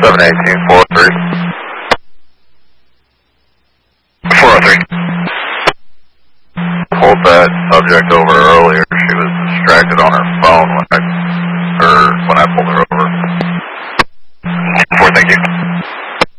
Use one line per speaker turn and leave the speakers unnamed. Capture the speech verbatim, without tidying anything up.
seven eighteen, four oh three. four oh three. Pulled that subject over earlier. She was distracted on her phone when I, or when I pulled her over. four, thank you.